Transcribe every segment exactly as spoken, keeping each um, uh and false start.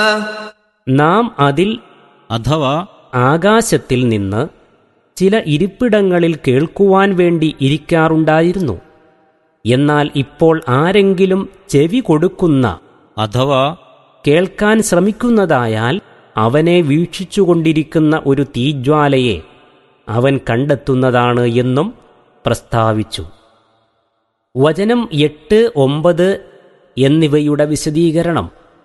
നാം അതിൽ അഥവാ ആകാശത്തിൽ നിന്ന് ചില ഇരിപ്പിടങ്ങളിൽ കേൾക്കുവാൻ വേണ്ടി ഇരിക്കാറുണ്ടായിരുന്നു. എന്നാൽ ഇപ്പോൾ ആരെങ്കിലും ചെവി കൊടുക്കുന്ന അഥവാ കേൾക്കാൻ ശ്രമിക്കുന്നതായാൽ അവനെ വീക്ഷിച്ചുകൊണ്ടിരിക്കുന്ന ഒരു തീജ്വാലയെ അവൻ കണ്ടെത്തുന്നതാണ് എന്നും പ്രസ്താവിച്ചു. വചനം എട്ട്, ഒമ്പത് എന്നിവയുടെ വിശദീകരണം.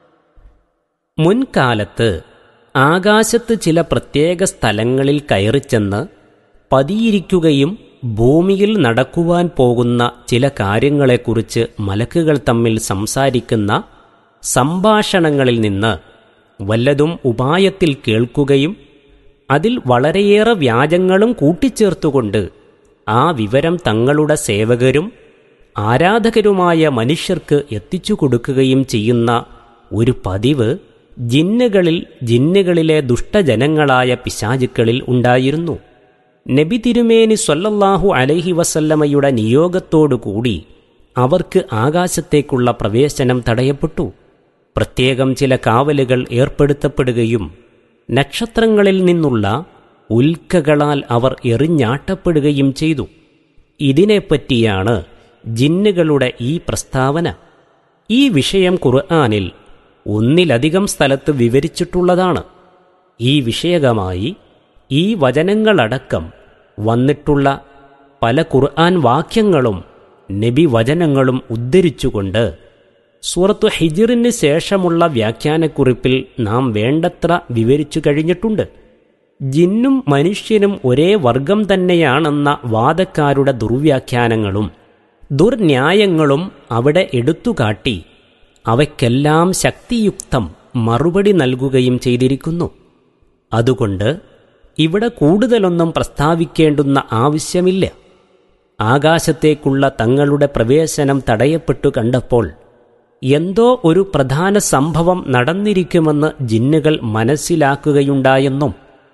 മുൻകാലത്ത് ആകാശത്ത് ചില പ്രത്യേക സ്ഥലങ്ങളിൽ കയറിച്ചെന്ന് പതിയിരിക്കുകയും ഭൂമിയിൽ നടക്കുവാൻ പോകുന്ന ചില കാര്യങ്ങളെക്കുറിച്ച് മലക്കുകൾ തമ്മിൽ സംസാരിക്കുന്ന സംഭാഷണങ്ങളിൽ നിന്ന് വല്ലതും ഉപായത്തിൽ കേൾക്കുകയും അതിൽ വളരെയേറെ വ്യാജങ്ങളും കൂട്ടിച്ചേർത്തുകൊണ്ട് ആ വിവരം തങ്ങളുടെ സേവകരും ആരാധകരുമായ മനുഷ്യർക്ക് എത്തിച്ചു കൊടുക്കുകയും ചെയ്യുന്ന ഒരു പതിവ് ജിന്നുകളിൽ ജിന്നുകളിലെ ദുഷ്ടജനങ്ങളായ പിശാചുക്കളിൽ ഉണ്ടായിരുന്നു. നബി തിരുമേനി സ്വല്ലല്ലാഹു അലൈഹി വസല്ലമയുടെ നിയോഗത്തോടുകൂടി അവർക്ക് ആകാശത്തേക്കുള്ള പ്രവേശനം തടയപ്പെട്ടു. പ്രത്യേകം ചില കാവലുകൾ ഏർപ്പെടുത്തപ്പെടുകയും നക്ഷത്രങ്ങളിൽ നിന്നുള്ള ഉൽക്കകളാൽ അവർ എറിഞ്ഞാട്ടപ്പെടുകയും ചെയ്തു. ഇതിനെപ്പറ്റിയാണ് ജിന്നുകളുടെ ഈ പ്രസ്താവന. ഈ വിഷയം ഖുർആനിൽ ഒന്നിലധികം സ്ഥലത്ത് വിവരിച്ചിട്ടുള്ളതാണ്. ഈ വിഷയകമായി ഈ വചനങ്ങളടക്കം വന്നിട്ടുള്ള പല ഖുർആൻ വാക്യങ്ങളും നബി വചനങ്ങളും ഉദ്ധരിച്ചുകൊണ്ട് സൂറത്തു ഹിജ്റിന് ശേഷമുള്ള വ്യാഖ്യാനക്കുറിപ്പിൽ നാം വേണ്ടത്ര വിവരിച്ചു കഴിഞ്ഞിട്ടുണ്ട്. ജിന്നും മനുഷ്യനും ഒരേ വർഗം തന്നെയാണെന്ന വാദക്കാരുടെ ദുർവ്യാഖ്യാനങ്ങളും ദുർന്യായങ്ങളും അവിടെ എടുത്തുകാട്ടി അവയ്ക്കെല്ലാം ശക്തിയുക്തം മറുപടി നൽകുകയും ചെയ്തിരിക്കുന്നു. അതുകൊണ്ട് ഇവിടെ കൂടുതലൊന്നും പ്രസ്താവിക്കേണ്ടുന്ന ആവശ്യമില്ല. ആകാശത്തേക്കുള്ള തങ്ങളുടെ പ്രവേശനം തടയപ്പെട്ടു കണ്ടപ്പോൾ എന്തോ ഒരു പ്രധാന സംഭവം നടന്നിരിക്കുമെന്ന് ജിന്നുകൾ മനസ്സിലാക്കുകയുണ്ടായെന്നും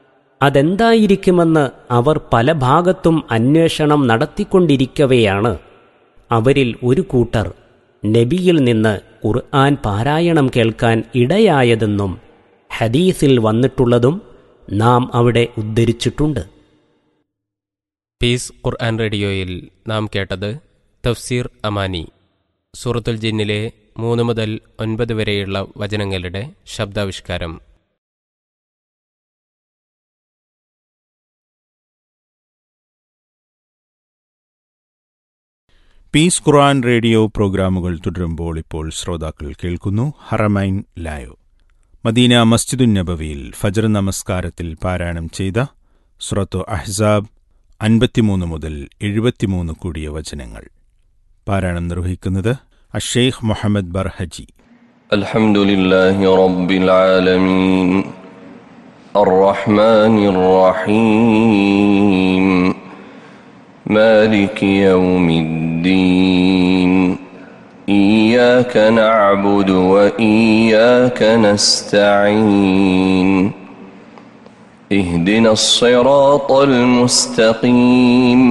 അതെന്തായിരിക്കുമെന്ന് അവർ പല ഭാഗത്തും അന്വേഷണം നടത്തിക്കൊണ്ടിരിക്കവെയാണ് അവരിൽ ഒരു കൂട്ടർ നബിയിൽ നിന്ന് ഖുർആൻ പാരായണം കേൾക്കാൻ ഇടയായതെന്നും ഹദീസിൽ വന്നിട്ടുള്ളതും നാം അവിടെ ഉദ്ധരിച്ചിട്ടുണ്ട്. പീസ് ഖുർആൻ റേഡിയോയിൽ നാം കേട്ടത് തഫ്സീർ അമാനി, സൂറത്തുൽ ജിന്നിലെ മൂന്ന് മുതൽ ഒൻപത് വരെയുള്ള വചനങ്ങളുടെ ശബ്ദാവിഷ്കാരം. പീസ് ഖുർആൻ റേഡിയോ പ്രോഗ്രാമുകൾ തുടരുമ്പോൾ ഇപ്പോൾ ശ്രോതാക്കൾ കേൾക്കുന്നു ഹറമൈൻ ലൈവ്. മദീന മസ്ജിദുൻ നബവിയിൽ ഫജ്ർ നമസ്കാരത്തിൽ പാരായണം ചെയ്ത സൂറത്തു അഹ്സാബ് അൻപത്തിമൂന്ന് മുതൽ എഴുപത്തിമൂന്ന് കൂടിയ വചനങ്ങൾ പാരായണം നിർവഹിക്കുന്നത് അഷേഖ് മുഹമ്മദ് ബർഹജി. അൽഹംദുലില്ലാഹി റബ്ബിൽ ആലമീൻ അർറഹ്മാനിർ റഹീം മാലികി യൗമിദ്ദീൻ ഇയ്യാക നഅ്ബുദു വഇയ്യാക നസ്തഈൻ ഇഹ്ദിനസ് സിറാത്തൽ മുസ്തഖീം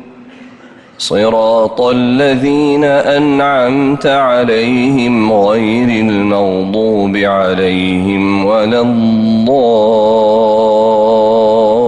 صراط الذين أنعمت عليهم غير المغضوب عليهم ولا الضالين